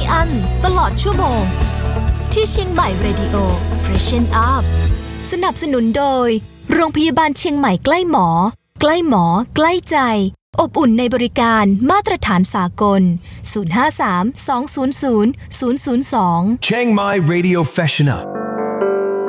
อั้นตลอดชั่วโมงที่เชียงใหม่ Radio Freshen Up สนับสนุนโดยโรงพยาบาลเชียงใหม่ใกล้หมอใกล้หมอใกล้ใจอบอุ่นในบริการมาตรฐานสากล053 200 002 Chiang Mai Radio Freshen Up